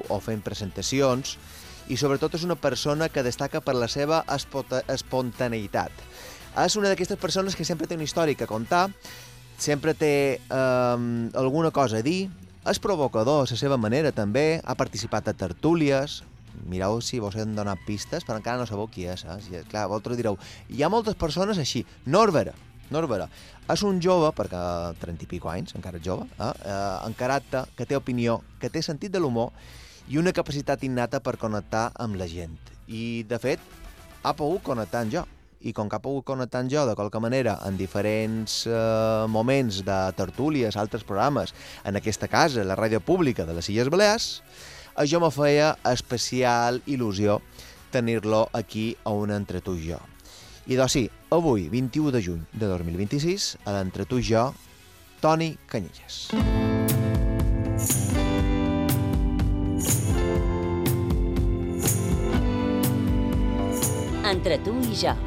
o fent presentacions, i sobretot és una persona que destaca per la seva espontaneïtat. És una d'aquestes persones que sempre té una història a contar, sempre té alguna cosa a dir, és provocador a la seva manera també, ha participat a tertúlies. Mireu si vos hem donat pistes, però encara no sabeu qui és. Clar, vosaltres direu, hi ha moltes persones així. Norbert és un jove, perquè 30 i pico anys, encara és jove, en caràcter, que té opinió, que té sentit de l'humor i una capacitat innata per connectar amb la gent. I, de fet, ha pogut connectar amb jo. I com que ha pogut connectar amb jo de qualque manera en diferents moments de tertúlies, altres programes, en aquesta casa, la ràdio pública de les Illes Balears, això me feia especial il·lusió tenir-lo aquí a un Entre tu i jo. I doncs sí, avui, 21 de juny de 2026, a l'Entre tu i jo, Toni Canyelles. Entre tu i jo.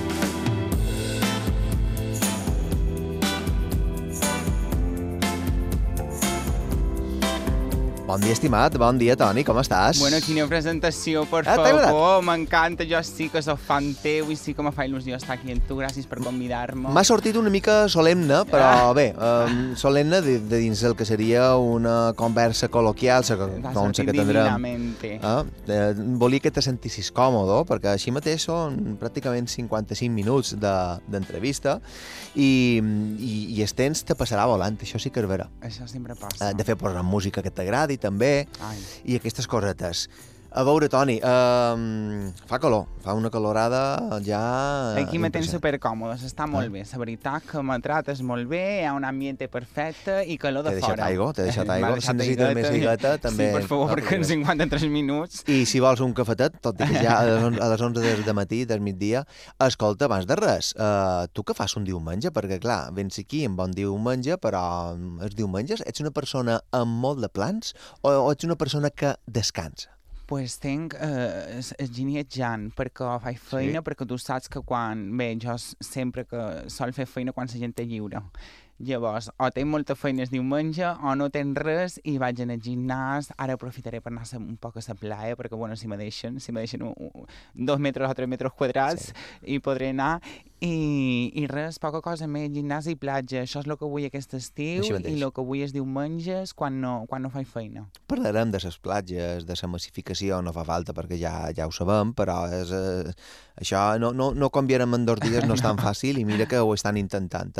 Bon dia, estimat. Bon dia, Toni. Com estàs? Bueno, quina presentació, per favor. M'encanta. Jo sí que sóc fan teu i sí que me fa il·lusió estar aquí amb tu. Gràcies per convidar-me. M'ha sortit una mica solemne, però bé, solemne de dins el que seria una conversa col·loquial, com que tindrem. Volia que te sentissis còmode, perquè així mateix són pràcticament 55 minuts d'entrevista i el temps te passarà volant, això sí que és vera. Això sempre passa. De fer posar música que t'agradi, també, i aquestes cosetes. A veure, Toni, fa calor, fa una calorada ja... Aquí me tens supercòmode, està molt bé. La veritat que me trates molt bé, hi ha un ambient perfecte i calor de fora. T'he deixat aigua, si necessites més aigueta, també... Sí, per favor, perquè en 53 minuts... I si vols un cafetet, tot i que ja a les 11 del matí, del migdia, escolta, abans de res, tu què fas un diumenge? Perquè, clar, vens aquí en bon diumenge, però els diumenges ets una persona amb molt de plans o ets una persona que descansa? Pues tinc ginietjant, perquè faig feina, perquè tu saps que jo sempre que sol fer feina quan la gent és lliure. Llavors, o tinc molta feina el diumenge o no tinc res i vaig al gimnàs. Ara aprofitaré per anar un poc a la playa, perquè bueno, si me deixen 2 metres o 3 metres quadrats hi podré anar. I res, poca cosa més, gimnàs i platja. Això és el que vull aquest estiu i el que vull els diumenges quan no faig feina. Parlarem de les platges, de la massificació, no fa falta perquè ja ho sabem, però això no canviarem en 2 dies, no és tan fàcil i mira que ho estan intentant.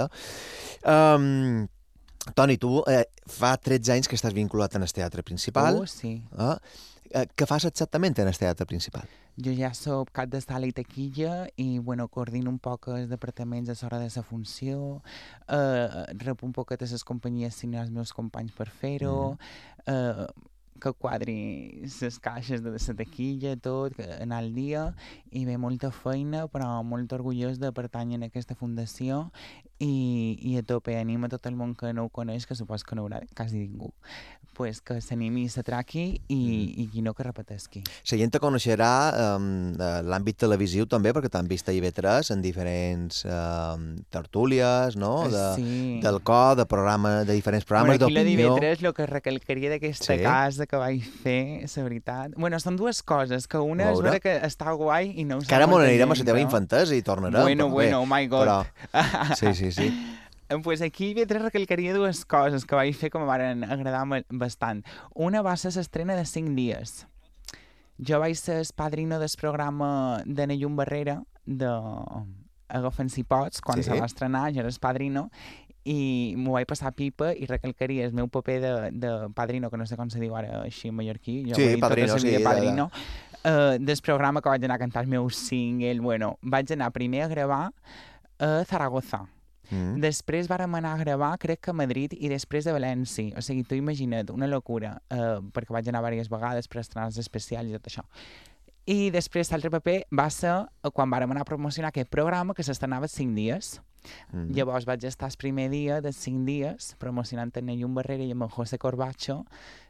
Toni, tu fa 13 anys que estàs vinculat en el teatre principal. Sí. Què fas exactament en el teatre principal? Jo ja soc cap de sala i taquilla i, coordino un poc els departaments a l'hora de la funció, rep un poquet a les companyies si no els meus companys per fer-ho, que quadri les caixes de la taquilla, tot, anar al dia, i ve molta feina, però molt orgullós de pertànyer a aquesta fundació i a tope anima tot el món que no ho coneix, que supos que no haurà quasi ningú, pues que s'animi i s'atraqui i qui no que repetesqui. La gent te coneixerà l'àmbit televisiu també, perquè t'han vist a IB3 en diferents tertúlies, no? Del cor, de diferents programes d'opinió. Aquí la d'IB3, el que recalcaria d'aquesta casa que vaig fer, la veritat... Bueno, són 2 coses, que una és vera que està guai i no ho sap. Que ara m'ho anirem a la teva infantesa i tornarem. Bueno, oh my God. Sí. Pues aquí IB3 recalcaria 2 coses que vaig fer que me van agradar bastant. Una va ser l'estrena de 5 dies. Jo vaig ser el padrino del programa de Nellum Barrera, de Agafen si pots, quan se va estrenar, jo era el padrino, i m'ho vaig passar pipa i recalcaria el meu paper de padrino, que no sé com se diu ara així en mallorquí. Padrino. Del programa que vaig anar a cantar el meu single. Bueno, vaig anar primer a gravar a Zaragoza. Després vàrem anar a gravar, crec que a Madrid i després a València. O sigui, tu imagina't, una locura, perquè vaig anar diverses vegades per estrenars especials i tot això. I després l'altre paper va ser quan vàrem anar a promocionar aquest programa que s'estrenava 5 dies. Llavors vaig estar el primer dia de 5 dies promocionant en Nellum Barrera i amb en José Corbacho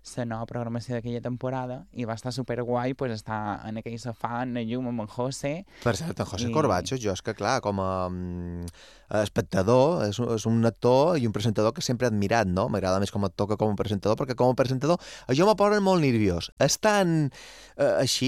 la nova programació d'aquella temporada i va estar superguai pues, estar en aquell sofà, en la llum, amb en José. Per cert, en José Corbacho, jo és que, clar, com a espectador, és un actor i un presentador que sempre he admirat, no? M'agrada més com a actor que com a presentador, perquè com a presentador això me posa molt nerviós. És tan així,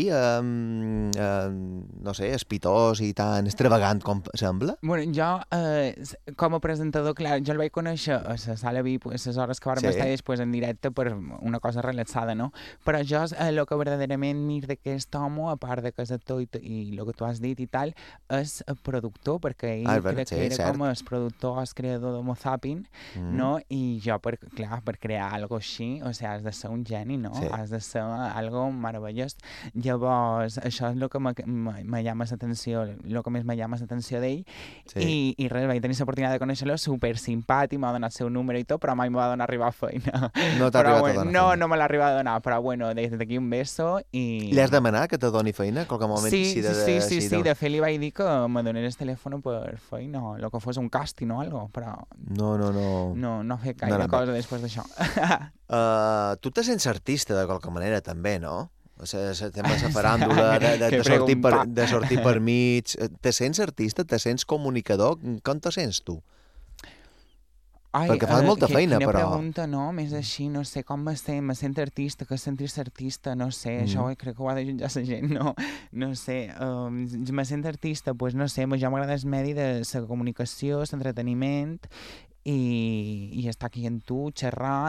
no sé, espitós i tan extravagant com sembla? Bueno, jo, com a presentador, clar, jo el vaig conèixer a la sala VIP, a les hores que vam estar després en directe per una cosa relaxada, no? Però jo, el que verdaderament mir d'aquest home, a part de que és actor i el que tu has dit i tal, és el productor, perquè ell crec que era com el productor, el creador d'Homo Zapping, no? I jo, per crear alguna cosa així, o sigui, has de ser un geni, no? Has de ser algo meravellós. Llavors, això és el que me llama l'atenció, el que més me llama l'atenció d'ell, i res, vaig tenir l'oportunitat de conèixer-lo, super simpàtic, m'ha donat el seu número i tot, però mai m'ho va donar a arribar a feina. No t'ha arribat a donar feina? No me l'ha arribat a donar, però bueno, des d'aquí un beso i... Li has demanat que te doni feina? Qualque moment sí, de fet li vaig dir que me donés el telèfon per feina, o el que fos un càsting o alguna cosa, però... No he fet gaire cosa després d'això. Tu te sents artista de qualque manera també, no? El tema de la faràndula, de sortir per mig... Te sents artista? Te sents comunicador? Com te sents tu? Perquè fas molta feina, però... Quina pregunta, no? Més així, no sé, com me sent artista, que sentir-se artista, no sé, això crec que ho ha de jutjar la gent, no? No sé, me sent artista, doncs no sé, ja m'agrada el medi de la comunicació, l'entreteniment, i estar aquí amb tu, xerrar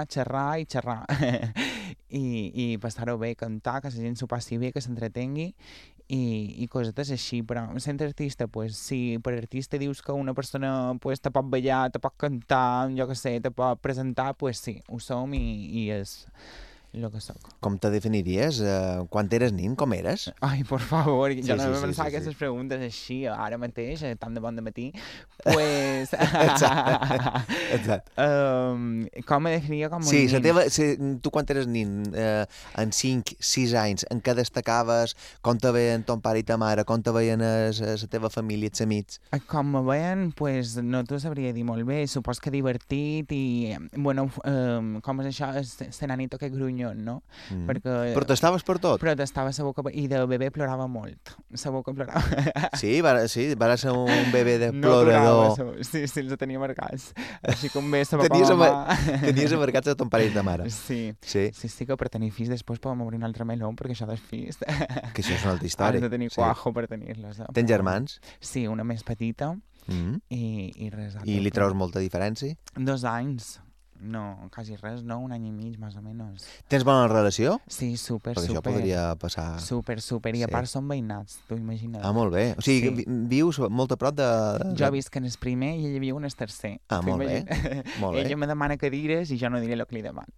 i passar-ho bé, cantar, que la gent s'ho passi bé, que s'entretengui i cosetes així, però sent artista, pues sí, per artista dius que una persona pues, te pot ballar, te pot cantar, jo què sé, te pot presentar, pues sí, ho som i és el que soc. Com te definiries? Quan eres nin, com eres? Ai, por favor, jo no m'he pensat aquestes preguntes així, ara mateix, tant de bon de matí. Pues... Exacte. Com me definiria com un nin? Tu quan eres nin, en 5-6 anys, en què destacaves, com te veien ton pare i ta mare, com te veien la teva família, els amics? Com me veien, pues no t'ho sabria dir molt bé, supos que divertit i, bueno, com és això, la nanita que grunyó, no? Perquè... Protestaves per tot? Protestava la boca... I de bebè plorava molt. La boca plorava. Sí, va ser un bebè de plorador. No, sí, els tenia marcats. Així com bé la boca mamà... Tenies marcats a ton pare i ta mare. Sí, que per tenir fills després podem obrir un altre meló, perquè això dels fills... Que això és una altra història. Has de tenir cuajo per tenir-les. Tens germans? Sí, una més petita i res. I li treus molta diferència? 2 anys. No, quasi res, no? 1 any i mig, més o menys. Tens bona relació? Sí, super. Perquè això podria passar... Super. I a part són veïnats, t'ho imagines. Ah, molt bé. O sigui, vius molt a prop de... Jo visc en el primer i ell viu en el tercer. Ah, molt bé. Ella me demana cadires i jo no diré el que li demano.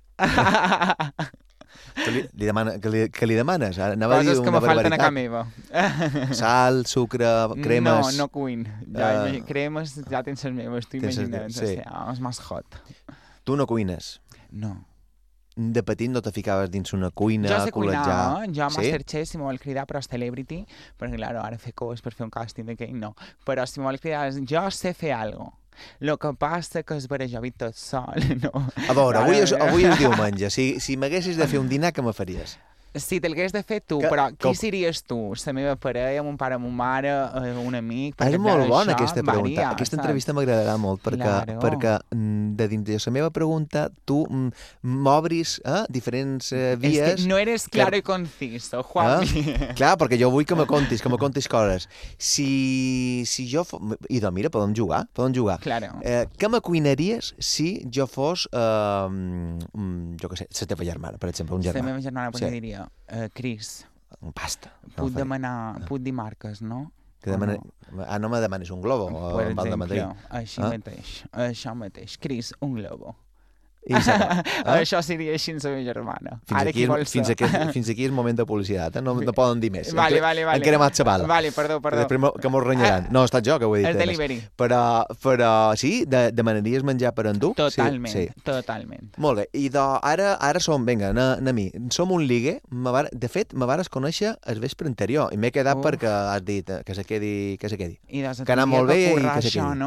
Que li demanes? Coses que me falten a casa meva. Sal, sucre, cremes... No cuin. Cremes ja tens les meves, t'ho imagines. És més hot. Tu no cuines? No. De petit no te ficaves dins una cuina a col·legiar? Jo sé cuinar, jo a Masterchef, si m'ho vol cridar, però és Celebrity, perquè, clar, ara fer coses per fer un càsting d'aquell, no. Però si m'ho vol cridar, jo sé fer alguna cosa. El que passa que és vera, jo vic tot sol, no? A veure, avui és diumenge. Si m'haguessis de fer un dinar, què me faries? Sí, te'l hagués de fer tu, però qui series tu? La meva parella, mon pare, mon mare, un amic? És molt bona aquesta pregunta. Aquesta entrevista m'agradarà molt, perquè de dins de la meva pregunta tu m'obris diferents vies... És que no eres claro i conciso, Juanmi. Clar, perquè jo vull que me contis coses. Si jo... Idò, mira, podem jugar. Claro. Què me cuinaries si jo fos, jo què sé, la teva germana, per exemple, un germà? La meva germana, per què diria? Cris. Pasta. Puc dir marques, no? No me demanis un globo. Per exemple, això mateix. Cris, un globo. Això seria així en la meva germana. Fins aquí és moment de publicitat, no poden dir més. Vale. Han cremat la bala. Vale, perdó. Després que mos renyaran. No, he estat jo que ho he dit. El delivery. Però sí, demanaries menjar per endur? Totalment. Molt bé. I ara som, vinga, a mi. Som un ligue. De fet, me vares conèixer el vespre anterior i m'he quedat perquè has dit que se quedi. I que ha anat molt bé i que se quedi. No?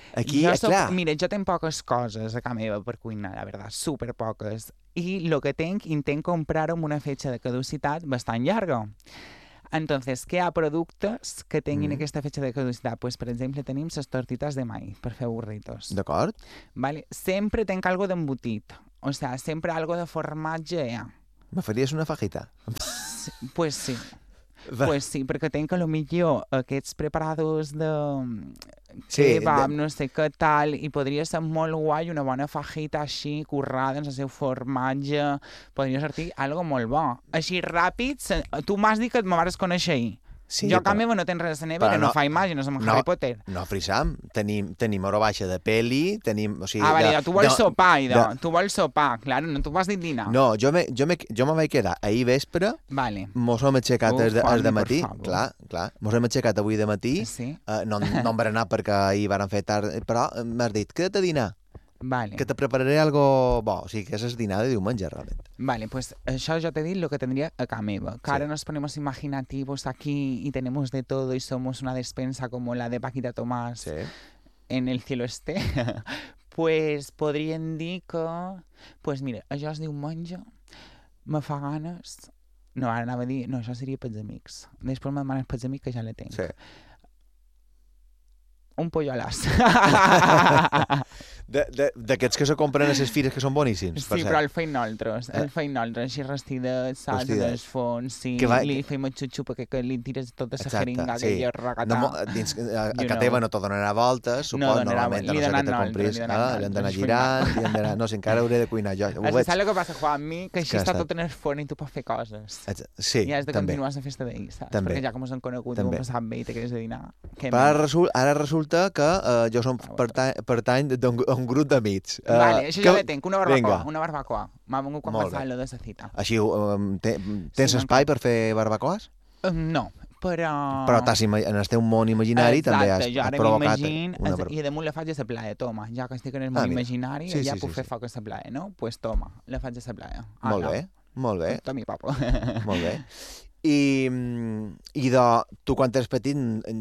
Aquí, clar... Mira, jo tenc poques coses a casa meva per cuinar, la veritat, super poques. I lo que intent comprar amb una fetge de caducitat bastant llarga. Entonces, què hi ha productes que tinguin aquesta fetge de caducitat? Pues, per exemple, tenim les tortitas de maíz per fer burritos. D'acord. Vale? Sempre tenc algo d'embotit. O sea, sempre algo de formatge hi ha. Me faries una fajita? Pues sí. Pues sí, perquè tenc a lo millor aquests preparados de kebab, no sé què tal, i podria ser molt guai una bona fajita així, currada en el seu formatge, podria sortir algo molt bo. Així ràpid, tu m'has dit que me vas conèixer ahir. Sí, jo a casa meva no tenc res a la nevera, no faig màgia, no som Harry Potter. No, Frisam, tenim hora baixa de peli, tenim... O sigui, vale, tu vols sopar, tu vols sopar, clar, no tu vas dir dinar. No, jo me vaig quedar ahir vespre, mos hem aixecat el de matí, clar, mos hem aixecat avui de matí, no em berenar perquè ahir varen fer tard, però m'has dit, queda't a dinar. Vale. Que te prepararé algo bo, o sigui que és el dinar de diumenge, realment. Vale, pues això ja t'he dit lo que tendría a casa meva. Que ahora nos ponemos imaginativos aquí y tenemos de todo y somos una despensa como la de Paquita Tomás en el cielo esté. Pues podríem dir que... Pues mira, això és diumenge, me fa ganes... No, ara anava a dir... No, això seria pels amics. Després me demanes pels amics que ja la tenc. Sí. Un pollo a l'as. D'aquests que se compren a les fires que són boníssims. Sí, però el feim nosaltres. El feim nosaltres, així rostidet, saps, en els fons, sí. Li feim el xuxu perquè li tires tota la jeringa que hi ha regatat. A casa teva no t'ho donarà voltes, supos, normalment, a no ser que te compris. Li han d'anar girant, no sé, encara hauré de cuinar jo. Saps el que passa, Juan? A mi, que així està tot en el forn i tu pots fer coses. Sí, també. I has de continuar la festa d'ahir, saps? Perquè ja com ens han conegut, ho hem passat bé i te quedes de dinar. Ara resulta que jo som pertany d'un grup d'amics. Vale, això ja la tenc, una barbacoa. M'ha vengut quan passava lo de la cita. Així, tens espai per fer barbacoes? No, però... Però en el teu món imaginari també has provocat una barbacoa. I damunt la faig a la playa, toma. Ja que estic en el món imaginari, ja puc fer foc a la playa, no? Pues toma, la faig a la playa. Molt bé. Tot mi papo. Molt bé. I tu quan eres petit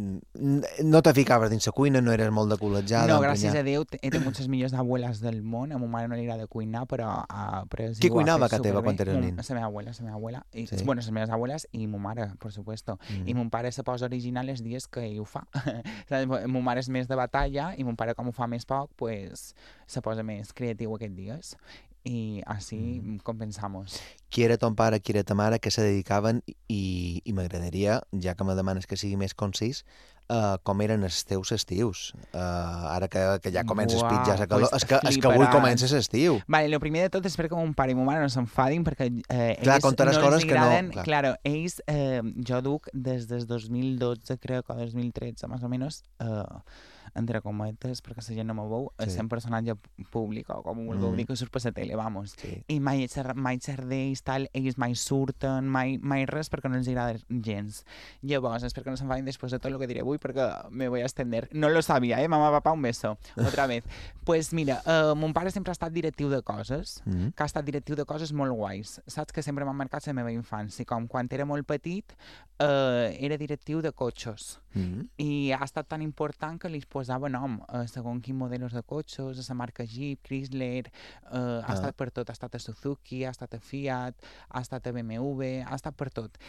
no te ficaves dins la cuina, no eres molt de col·legiada? No, gràcies a Déu, he tingut les millors abuelas del món. A ma mare no li agrada cuinar, però... Qui cuinava a casa teva quan eres nen? La meva abuela. Bueno, les meves abuelas i ma mare, per supuesto. I mon pare se posa original els dies que ell ho fa. Mon mare és més de batalla i mon pare, com ho fa més poc, pues se posa més creatiu aquests dies. Y así compensamos. Qui era ton pare, qui era ta mare, que se dedicaven, i m'agradaria, ja que me demanes que sigui més concís, com eren els teus estius. Ara que ja comences a pitjar la calor, és que avui comences l'estiu. Vale, lo primer de tot és perquè mon pare i mon mare no s'enfadin, perquè ells no els agraden... Claro, ells, jo duc des del 2012, crec, o 2013, més o menys, entre cometes, perquè la gent no me veu, sent personatge públic, o com ho vulgueu dir, que surt per la tele, vamos. I mai xer d'ells, tal, ells mai surten, mai res, perquè no els agrada gens. Llavors, és perquè no s'enfadin després de tot el que diré avui, perquè me voy a extender. No lo sabia, mamá, papá, un beso. Otra vez. Pues mira, mon pare sempre ha estat directiu de coses, que ha estat directiu de coses molt guais. Saps que sempre m'ha marcat la meva infància, com quan era molt petit, era directiu de cotxes. I ha estat tan important que li posava nom a segons quins modelos de cotxes, a la marca Jeep, Chrysler, ha estat per tot, ha estat a Suzuki, ha estat a Fiat, ha estat a BMW, ha estat per tot.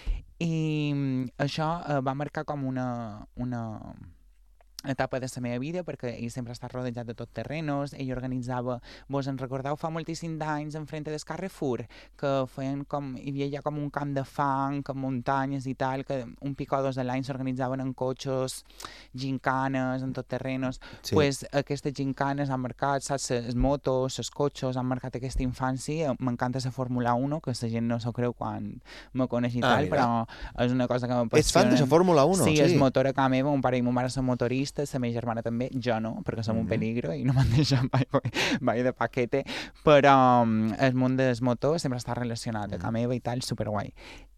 I això va marcar com una etapa de la meva vida, perquè ell sempre ha estat rodejat de tot terrenos. Ell organitzava, vos en recordeu, fa moltíssim d'anys enfrente del Carrefour, que feien com, hi havia ja com un camp de fang, amb muntanyes i tal, que un pic o dos de l'any s'organitzaven en cotxes, gincanes, en tot terrenos. Pues aquestes gincanes han marcat, saps, les motos, els cotxes, han marcat aquesta infància. M'encanta la Fórmula 1, que la gent no s'ho creu quan me coneix i tal, però és una cosa que m'apassiona. Ets fan de la Fórmula 1? Sí, és motor a casa meva, mon pare i mon mare són motoristes, la meva germana també, jo no, perquè som un peligro i no m'han deixat mai de paquete, però el món dels motors sempre està relacionat a casa meva i tal, superguai.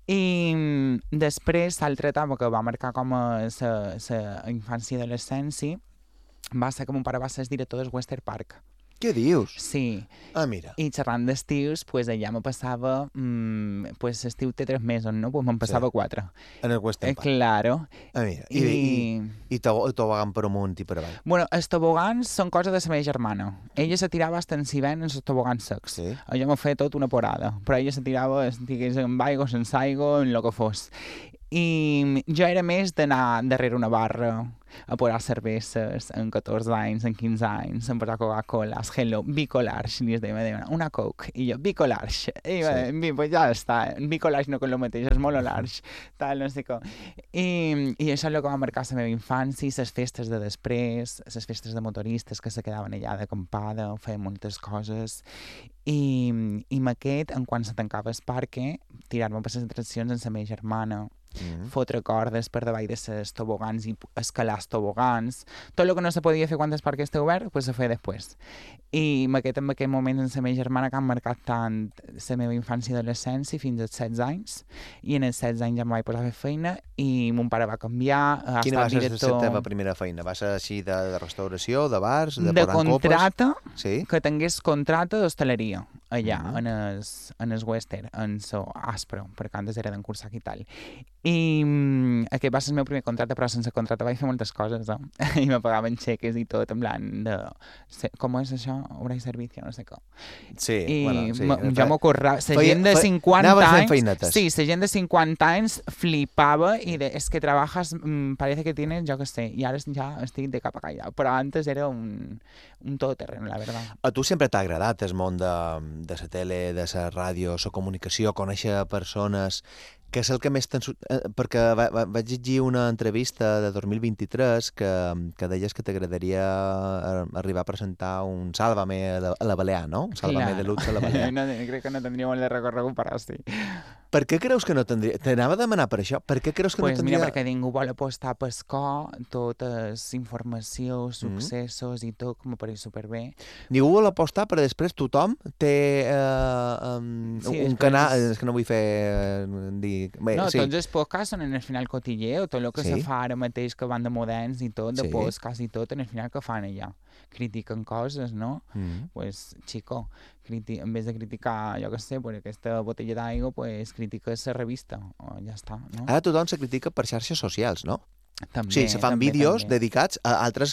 I després, l'altra etapa que va marcar com la infància i adolescència va ser que mon pare va ser el director del Western Park. Què dius? Sí. Ah, mira. I xerrant d'estius, pues allà me passava... pues l'estiu té 3 mesos, no? Pues me'n passava 4. En el Western Park. Claro. Ah, mira. I tobogan per amunt i per avall. Bueno, els tobogans són cosa de la meva germana. Ella se tirava hasta en hivern en els tobogans secs. Sí. Jo m'ho feia tot una porada, però ella se tirava, digués, amb aigua, sense aigua, en el que fos. I jo era més d'anar darrere una barra a posar cerveses en 14 anys, en 15 anys, a posar Coca-Cola, Hello, Bicolarge, li deia, una Coke, i jo, Bicolarge, i sí. Pues ja està, Bicolarge no és el mateix, és molt large, tal, no sé com. I això és el que va marcar la meva infància, les festes de després, les festes de motoristes que se quedaven allà d'acampada, feien moltes coses, i amb aquest, en quan se tancava el parque, tirar-me per les atraccions amb la meva germana, fotre cordes per davall de les tobogans i escalar els tobogans. Tot el que no se podia fer quan el parc estava obert, pues se feia després. I en aquest moment amb la meva germana que han marcat tant la meva infància i adolescència fins als 16 anys, i en els 16 anys ja em vaig posar a fer feina i mon pare va canviar. Quina va ser la teva primera feina? Va ser així de restauració, de bars, de posar copes? De contrata, sí? Que tingués contrata d'hostaleria allà, en el Western, en so Aspro, perquè antes era d'encursar i tal. I aquest va ser el meu primer contracte, però sense contracte vaig fer moltes coses, i me pagaven xeques i tot, en plan de... Com és això? Obra i servicio, no sé com. Sí, I bueno, sí. Jo m'ocorrava... La gent de 50 anys... Sí, la gent de 50 anys flipava i és que trabajas, parece que tienes, jo que sé, i ara ja estic de cap a caïda, però antes era un todoterreno, la verdad. A tu sempre t'ha agradat el món de la tele, de la ràdio, la comunicació, conèixer persones... que és el que més perquè vaig llegir una entrevista de 2023 que deies que t'agradaria arribar a presentar un Sálvame a la Balear, no? Un Sálvame de Lutz a la Balear. No, crec que no tindria molt de recorregut per així. Per què creus que no tindria? T'anava a demanar per això. Per què creus que no tindria? Mira, perquè ningú vol apostar per cor, totes informacions, successos i tot, que me pareix superbé. Ningú vol apostar, però després tothom té un canal... És que no vull fer... Bé, no, sí. Tots els podcasts són en el final cotilleo, tot el que se fa ara mateix que van de moderns i tot, de podcast i tot, en el final que fan allà. Critiquen coses, no? Pues, chico, en vez de criticar, jo què sé, per aquesta botella d'aigua, pues critica la revista, o ja està, no? Ara tothom se critica per xarxes socials, no? També, sí, se fan vídeos dedicats a altres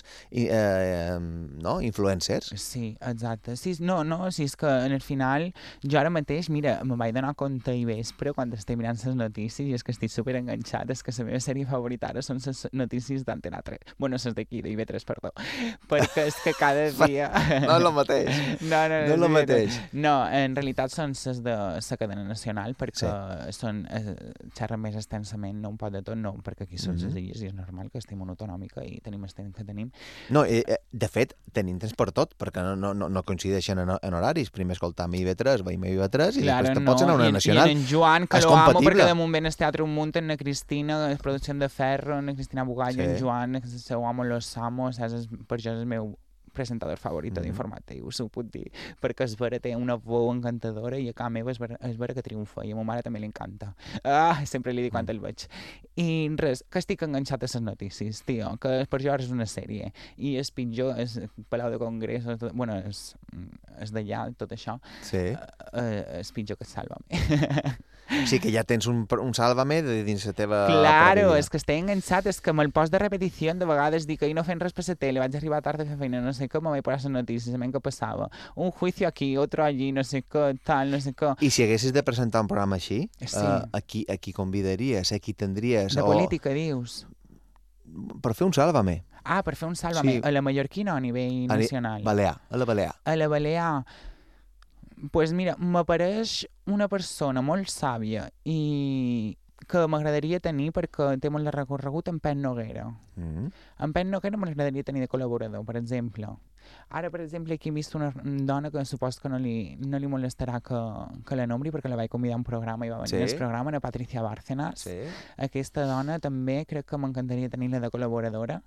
influencers. Sí, exacte. Sí, no, sí, és que en el final, jo ara mateix, mira, me vaig donar compte i vespre quan estic mirant les notícies i és que estic superenganxat, és que la meva sèrie favorita ara són les notícies d'Antena 3. Bueno, les d'aquí, d'IV3, perdó. Perquè és que cada dia... No és el mateix. No és el mateix. No, en realitat són les de la cadena nacional, perquè són xerren més extensament, no un pot de tot, no, perquè aquí són les illes i és normal que estem autonòmica i tenim el temps que tenim. No, de fet, tenim temps per tot, perquè no coincideixen en horaris. Primer escoltam IB3, veiem IB3 i després te pots anar a una nacional. I en Joan, que lo amo, perquè de moment el teatre un munt, en la Cristina, la producció de Ferro, en la Cristina Bugallo, en Joan, el seu amo, los amos, per això és el meu presentador favorito d'informatiu, s'ho puc dir, perquè es vera té una veu encantadora i a casa meva és vera que triomfa i a ma mare també li encanta. Sempre li dic quan el veig. I res, que estic enganxat a les notícies, tio, que per jo és una sèrie. I és pitjor, és Palau de Congrés, bueno, és d'allà, tot això, és pitjor que Sálvame. Sí, que ja tens un Sálvame dins la teva... Claro, és que estic enganxat, és que me'l post de repetició, de vegades dic que no fent res per la tele, vaig arribar tard a fer feina, no sé què, me vaig posar les notícies, a mi què passava. Un juicio aquí, otro allí, no sé què, tal, no sé què. I si haguessis de presentar un programa així, a qui convidaries, a qui tindries? De política, dius? Per fer un Sálvame. Per fer un Sálvame. A la mallorquina o a nivell nacional? Balear, a la Balear. A la Balear... Pues mira, m'apareix una persona molt sàvia i que m'agradaria tenir perquè té molt de recorregut en Pep Noguera. En Pep Noguera m'agradaria tenir de col·laborador, per exemple. Ara, per exemple, aquí he vist una dona que supos que no li molestarà que la nombri perquè la vaig convidar a un programa i va venir al programa, la Patricia Bárcenas. Aquesta dona també crec que m'encantaria tenir-la de col·laboradora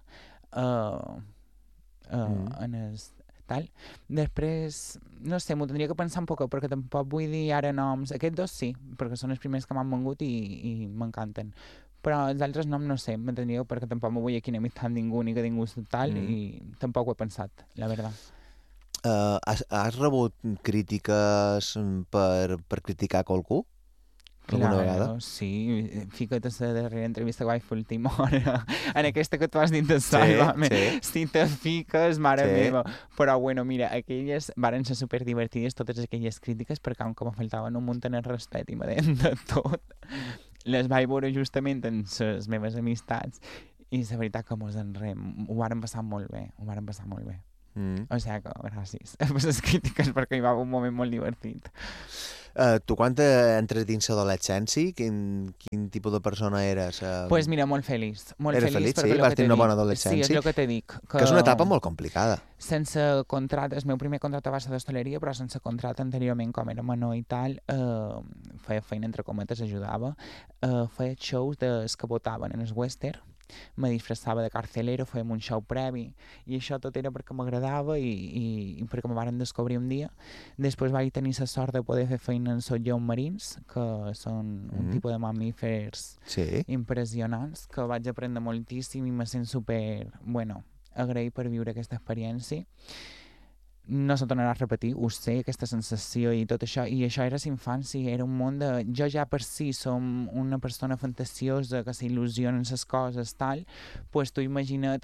en el... Tal. Després, no sé, m'ho tindria que pensar un poc, perquè tampoc vull dir ara noms. Aquests dos sí, perquè són els primers que m'han vengut i m'encanten. Però els altres noms no sé, m'entendríeu, perquè tampoc m'ho vull aquí enemistar amb ningú ni que ningú tal, i tampoc ho he pensat, la veritat. Has rebut crítiques per criticar qualcú? Alguna vegada? Claro, sí. Fica't a la darrera entrevista que vaig fer última hora. En aquesta que tu has dit de Sálvame. sí. Si te fiques, mare Sí. meva. Però bueno, mira, aquelles varen ser superdivertides, totes aquelles crítiques, perquè com que faltaven un munt en el respecte i me deien de tot. Les vaig veure justament en les meves amistats i la veritat que mos en rem. Ho varen passar molt bé, ho varen passar molt bé. O sigui que gràcies per les crítiques perquè hi va haver un moment molt divertit. Tu quan entres dins l'adolescència, quin tipus de persona eres? Pues mira, molt feliç. Molt Eres feliç, perquè sí? lo Vas que te tenir una dic. bona adolescència? Sí, és el que te dic. Que és una etapa molt complicada. Sense contracte, el meu primer contracte va ser d'hostaleria, però sense contracte anteriorment, com era menor i tal, feia feina entre cometes, ajudava, feia shows que votaven en el western, me disfressava de carcelero, fèiem un show previ, i això tot era perquè m'agradava i perquè me varen descobrir un dia. Després vaig tenir la sort de poder fer feina en lleons marins, que són un tipus de mamífers impressionants, que vaig aprendre moltíssim i me sent super, agraït per viure aquesta experiència. No se tornarà a repetir, ho sé, aquesta sensació i tot això, i això era l'infància, era un món de... Jo ja per si som una persona fantasiosa que s'il·lusionen les coses, tal, pues tu imagina't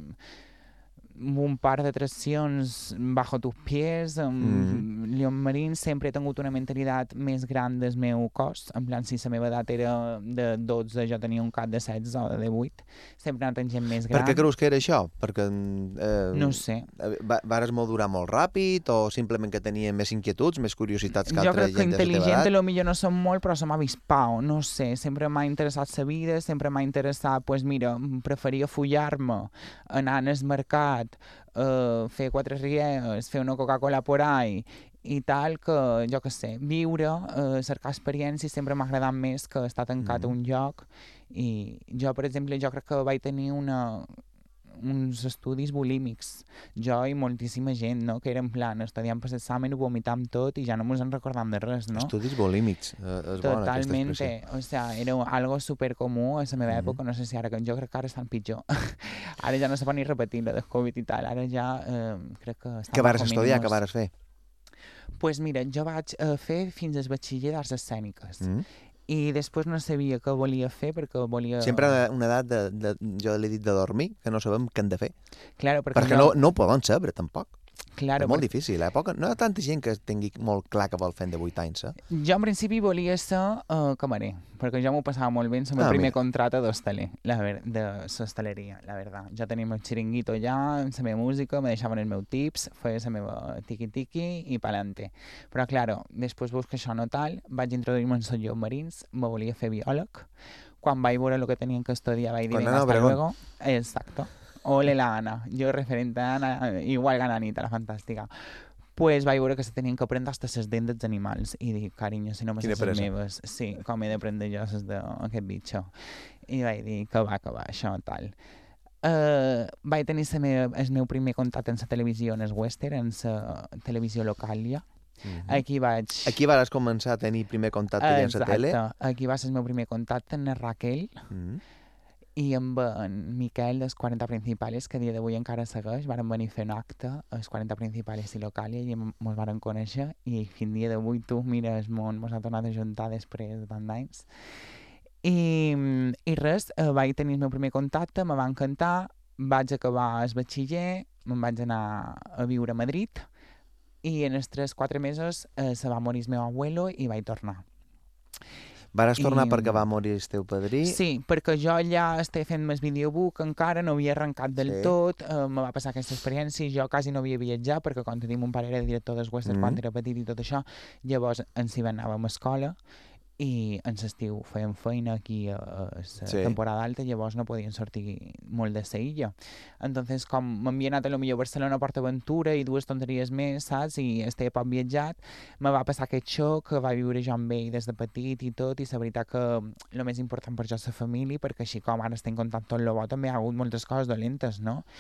un parc d'atraccions bajo tus pies, León Marín, sempre he tingut una mentalitat més gran del meu cos, en plan, si la meva edat era de 12, jo tenia un cap de 16 o de 18, sempre he anat amb gent més gran. Per què creus que era això? Perquè no sé. Vares madurar molt ràpid o simplement que tenia més inquietuds, més curiositats que altra gent de la teva edat? Jo crec que intel·ligent potser no som molt, però som avispau, no sé, sempre m'ha interessat la vida, sempre m'ha interessat, pues mira, preferia follar-me, anar al mercat, fer 4 rieres, fer una Coca-Cola por ahí i tal, que jo què sé, viure, cercar experiències sempre m'ha agradat més que estar tancat a un lloc. I jo, per exemple, jo crec que vaig tenir uns estudis bulímics, jo i moltíssima gent, no? Que era en plan, estudiant per l'examen, ho vomitam tot i ja no mos en recordam de res, no? Estudis bulímics, és bona aquesta expressió. O sea, era algo supercomú a la meva època, no sé si ara, jo crec que ara estan pitjor. Ara ja no se pot ni repetir la del Covid i tal, ara ja crec que... Què vares estudiar, què vares fer? Pues mira, jo vaig fer fins al batxiller d'arts escèniques. I després no sabia què volia fer perquè volia... Sempre una edat, jo l'he dit, de dormir, que no sabem què hem de fer. Claro, perquè no ho poden saber, tampoc. Claro, és molt difícil, a l'època. No hi ha tanta gent que tingui molt clar que vol fer de 8 anys, Jo, en principi, volia ser camarer, perquè jo m'ho passava molt bé en el meu primer contracte d'hostaler, de l'hostaleria, la veritat. Jo tenia el meu xiringuito allà, amb la meva música, me deixaven els meus tips, feia la meva tiqui-tiqui i pa'lante. Però, claro, després veus que això no tal, vaig introduir-me en els lleons marins, me volia fer biòleg. Quan vaig veure el que tenien que estudiar, vaig dir, hasta luego. Exacto. Ole la Ana, jo referente a Ana, igual que Anita, la fantàstica. Pues vaig veure que se tenien que aprendre hasta les dents dels animals. I dic, carinyo, si no me les meves. Sí, com he d'aprendre jo les d'aquest bitxo. I vaig dir, que va, això, tal. Vaig tenir el meu primer contacte en la televisió, en el western, en la televisió local ja. Aquí vas començar a tenir primer contacte en la tele? Exacte, aquí va ser el meu primer contacte en Raquel, i amb en Miquel dels 40 Principales, que a dia d'avui encara segueix, varen venir a fer un acte, els 40 Principales i Localia, i ens varen conèixer, i fins dia d'avui tu, mira, el món ens ha tornat a juntar després de tant d'anys. I res, vaig tenir el meu primer contacte, me va encantar, vaig acabar el batxiller, me'n vaig anar a viure a Madrid, i en els 3-4 mesos se va morir el meu abuelo i vaig tornar. Vares tornar perquè va morir el teu padrí? Sí, perquè jo allà estava fent el videobook encara, no havia arrencat del tot, me va passar aquesta experiència, jo quasi no havia viatjat perquè, com te dic, mon pare era director dels Western quan era petit i tot això, llavors ens hi anàvem a escola i en l'estiu fèiem feina aquí a la temporada alta, llavors no podien sortir molt de la illa. Entonces, com m'havia anat a lo millor a Barcelona a PortAventura i 2 tonteries més, saps? I estava poc viatjat, me va passar aquest xoc que va viure jo amb ell des de petit i tot, i la veritat que el més important per jo és la família, perquè així com ara estem contant tot el bo, també hi ha hagut moltes coses dolentes, no?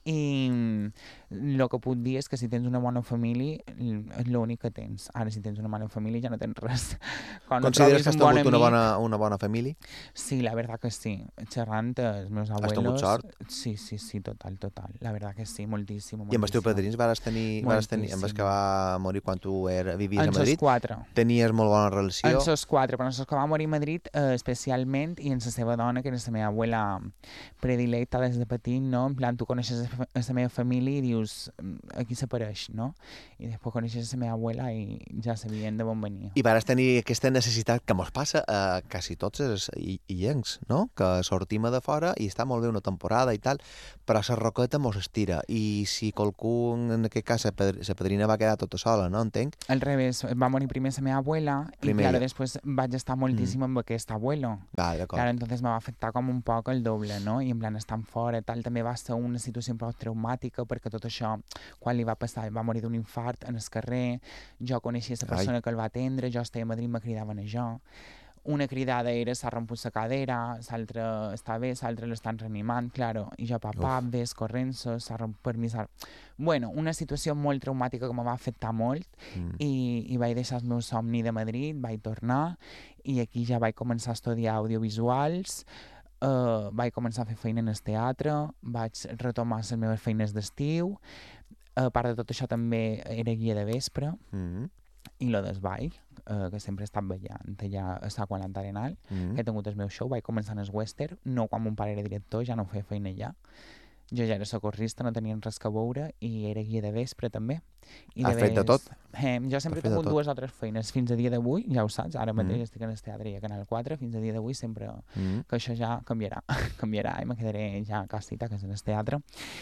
i el que puc dir és que si tens una bona família és l'únic que tens. Ara, si tens una mala família ja no tens res. Consideres que has tingut una bona família? Sí, la verdad que sí. Xerrant els meus abuelos... Has tingut sort? Sí, total. La verdad que sí, moltíssim. I amb els teus padrins vas tenir... Amb els que va morir quan tu vivies a Madrid? En els 4. Tenies molt bona relació? En els 4, però en els que va morir a Madrid especialment, i en la seva dona, que era la meva abuela predilecta des de petit, no? En plan, tu coneixes la meva família i dius, aquí s'apareix, no? I després coneixes la meva abuela i ja sabien de on venia. I vas tenir aquesta necessitat que mos passa a quasi tots els illencs, no? Que sortim de fora i està molt bé una temporada i tal, però la roqueta mos estira. I si qualcú, en aquest cas, la padrina va quedar tota sola, no? Entenc? Al revés, va morir primer la meva abuela i claro, després vaig estar moltíssim amb aquest abuelo. Vale, d'acord. Claro, entonces me va afectar com un poc el doble, no? I en plan, estant fora i tal, també va ser una situació un poc traumàtica perquè tot això, quan li va passar, va morir d'un infart en el carrer, jo coneixia la persona que el va atendre, jo estava a Madrid, me cridaven a jo. Una cridada era s'ha romput la cadera, l'altra està bé, l'altra l'estan reanimant, claro, i jo, papà, ves corrent-se, s'ha romput per mi... Bueno, una situació molt traumàtica que me va afectar molt i vaig deixar el meu somni de Madrid, vaig tornar i aquí ja vaig començar a estudiar audiovisuals, vaig començar a fer feina en el teatre, vaig retomar les meves feines d'estiu, a part de tot això també era guia de vespre, i lo del ball, que sempre he estat ballant allà a Sant Juan Arenal, que he tingut el meu show, vaig començar en el western, no quan mon pare era director, ja no feia feina allà. Jo ja era socorrista, no tenia res que veure, i era guia de vespre també. Has fet de tot? Jo sempre he tingut 2 o 3 feines, fins a dia d'avui, ja ho saps, ara mateix estic en el teatre i a Canal 4, fins a dia d'avui sempre que això ja canviarà i me quedaré ja a casita, que és en el teatre.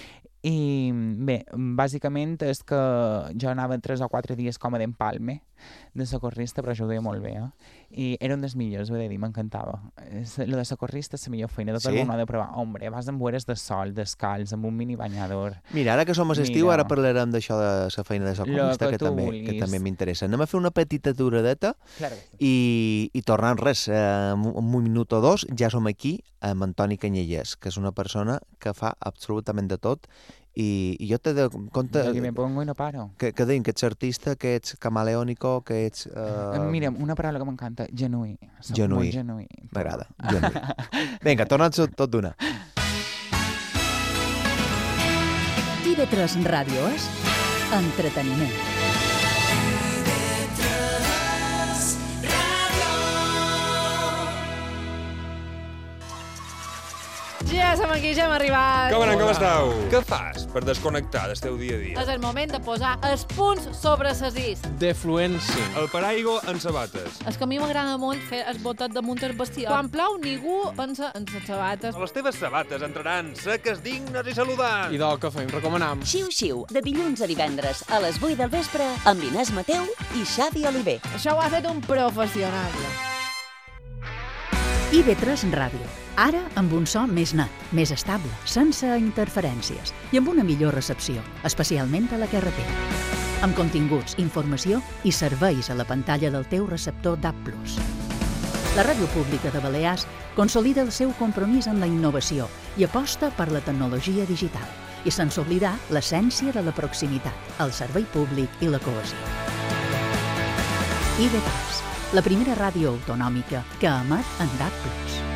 I bé, bàsicament és que jo anava 3 o 4 dies com a d'empalme de socorrista, però això ho deia molt bé, I era un dels millors, ho he de dir, m'encantava. Lo de socorrista és la millor feina, tot el món ho ha de provar. Hombre, vas amb boires de sol, descalç, amb un mini banyador. Mira, ara que som a l'estiu, ara parlarem d'això de la feina de socorrista, que també m'interessa. Anem a fer una petita aturadeta i tornant res, un minut o 2, ja som aquí amb Antoni Canyelles, que és una persona que fa absolutament de tot. I jo t'he de compte... I me pongo i no paro. Que deim, que ets artista, que ets camaleònico, que ets... Mira, una paraula que m'encanta, genuí. Genuí. M'agrada, genuí. Vinga, torna'ns tot d'una. TV3 Ràdio és entreteniment. Ja som aquí, ja hem arribat. Com estàu? Què fas per desconnectar del teu dia a dia? És el moment de posar els punts sobre les is. Defluència. El paraigua en sabates. És que a mi m'agrada molt fer el botet damunt el bestiar. Quan plou, ningú pensa en les sabates. Les teves sabates entraran seques, dignes i saludants. I del que fem, recomanam. Xiu-xiu, de dilluns a divendres a les 8 del vespre amb Inés Mateu i Xavi Oliver. Això ho ha fet un professional. IB3 Ràdio. Ara amb un so més net, més estable, sense interferències i amb una millor recepció, especialment a la carretera. Amb continguts, informació i serveis a la pantalla del teu receptor DAB+. La Ràdio Pública de Balears consolida el seu compromís amb la innovació i aposta per la tecnologia digital i sense oblidar l'essència de la proximitat, el servei públic i la cohesió. IB3, la primera ràdio autonòmica que emet en DAB+.